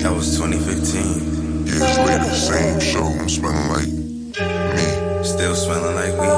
That was 2015. Years later, same show, I'm smelling like me. Still smelling like weed.